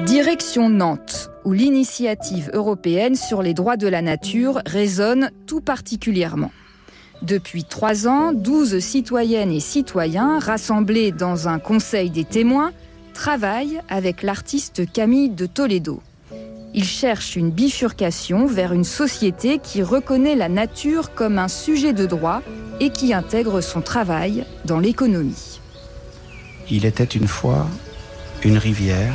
Direction Nantes, où l'initiative européenne sur les droits de la nature résonne tout particulièrement. Depuis 3 ans, 12 citoyennes et citoyens rassemblés dans un conseil des témoins travaillent avec l'artiste Camille de Toledo. Ils cherchent une bifurcation vers une société qui reconnaît la nature comme un sujet de droit et qui intègre son travail dans l'économie. Il était une fois une rivière,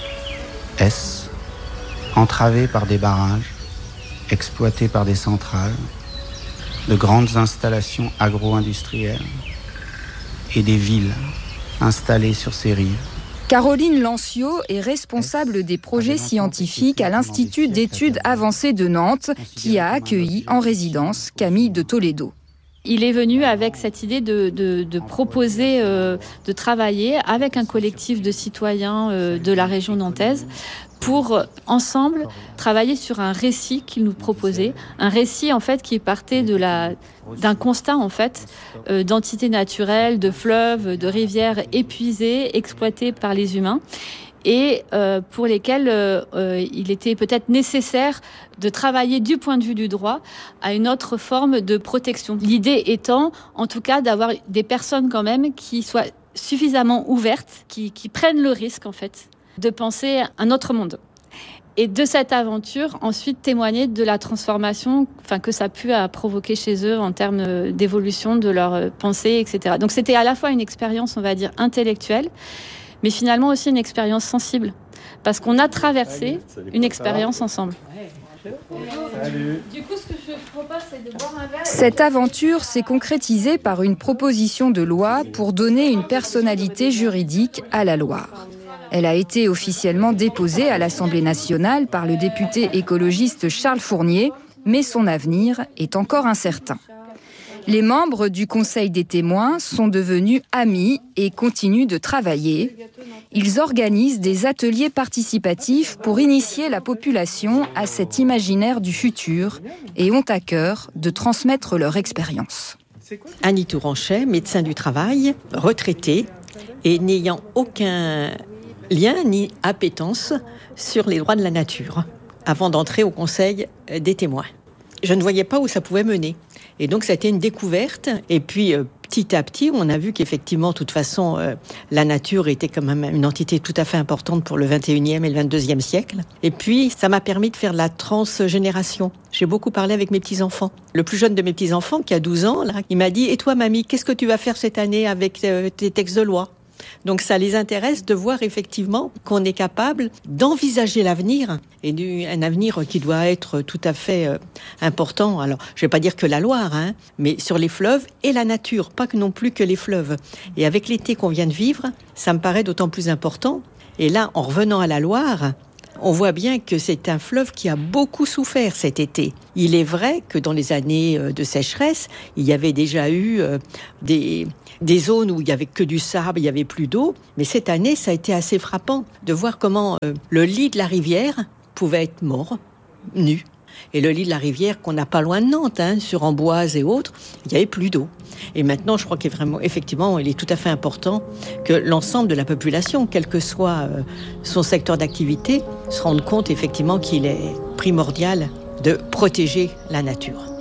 entravée par des barrages, exploitée par des centrales, de grandes installations agro-industrielles et des villes installées sur ces rives. Caroline Lancio est responsable des projets scientifiques à l'Institut d'études avancées de Nantes, qui a accueilli en résidence Camille de Toledo. Il est venu avec cette idée de proposer de travailler avec un collectif de citoyens de la région nantaise pour ensemble travailler sur un récit qu'il nous proposait, un récit en fait qui partait d'un constat en fait d'entités naturelles, de fleuves, de rivières épuisées, exploitées par les humains, et pour lesquels il était peut-être nécessaire de travailler du point de vue du droit à une autre forme de protection. L'idée étant, en tout cas, d'avoir des personnes quand même qui soient suffisamment ouvertes, qui prennent le risque en fait de penser un autre monde. Et de cette aventure, ensuite témoigner de la transformation que ça a pu provoquer chez eux en termes d'évolution de leur pensée, etc. Donc c'était à la fois une expérience, on va dire, intellectuelle, mais finalement aussi une expérience sensible, parce qu'on a traversé une expérience ensemble. Salut. Du coup, ce que je propose, c'est de boire un verre. Cette aventure s'est concrétisée par une proposition de loi pour donner une personnalité juridique à la Loire. Elle a été officiellement déposée à l'Assemblée nationale par le député écologiste Charles Fournier, mais son avenir est encore incertain. Les membres du Conseil des témoins sont devenus amis et continuent de travailler. Ils organisent des ateliers participatifs pour initier la population à cet imaginaire du futur et ont à cœur de transmettre leur expérience. Annie Touranchet, médecin du travail, retraitée et n'ayant aucun lien ni appétence sur les droits de la nature avant d'entrer au Conseil des témoins. Je ne voyais pas où ça pouvait mener. Et donc, ça a été une découverte. Et puis, petit à petit, on a vu qu'effectivement, de toute façon, la nature était quand même une entité tout à fait importante pour le 21e et le 22e siècle. Et puis, ça m'a permis de faire de la transgénération. J'ai beaucoup parlé avec mes petits-enfants. Le plus jeune de mes petits-enfants, qui a 12 ans, là, il m'a dit « Et toi, mamie, qu'est-ce que tu vas faire cette année avec tes textes de loi ?» Donc ça les intéresse de voir effectivement qu'on est capable d'envisager l'avenir, et un avenir qui doit être tout à fait important. Alors je ne vais pas dire que la Loire, mais sur les fleuves et la nature, pas que non plus que les fleuves. Et avec l'été qu'on vient de vivre, ça me paraît d'autant plus important. Et là, en revenant à la Loire, on voit bien que c'est un fleuve qui a beaucoup souffert cet été. Il est vrai que dans les années de sécheresse, il y avait déjà eu des zones où il n'y avait que du sable, il n'y avait plus d'eau. Mais cette année, ça a été assez frappant de voir comment le lit de la rivière pouvait être mort, nu. Et le lit de la rivière qu'on n'a pas loin de Nantes, sur Amboise et autres, il n'y avait plus d'eau. Et maintenant, je crois qu'il est vraiment, effectivement, il est tout à fait important que l'ensemble de la population, quel que soit son secteur d'activité, se rende compte effectivement qu'il est primordial de protéger la nature.